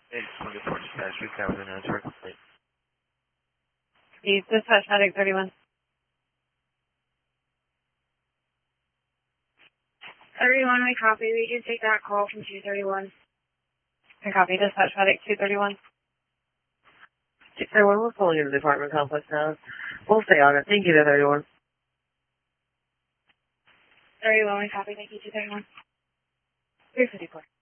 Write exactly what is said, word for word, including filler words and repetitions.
It's twenty-four dispatch, we covered an answer complete. Steve, dispatch medic thirty-one. thirty-one, we copy. We can take that call from two thirty-one. I copy. Dispatch medic two thirty-one. two thirty-one, we're pulling into the apartment complex now. We'll stay on it. Thank you to thirty-one. thirty-one, we copy. Thank you, two thirty-one. three fifty-four.